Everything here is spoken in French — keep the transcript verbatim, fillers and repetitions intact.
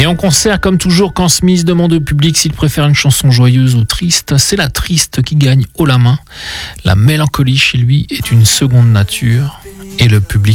Et en concert, comme toujours, quand Smith demande au public s'il préfère une chanson joyeuse ou triste, c'est la triste qui gagne haut la main. La mélancolie chez lui est une seconde nature et le public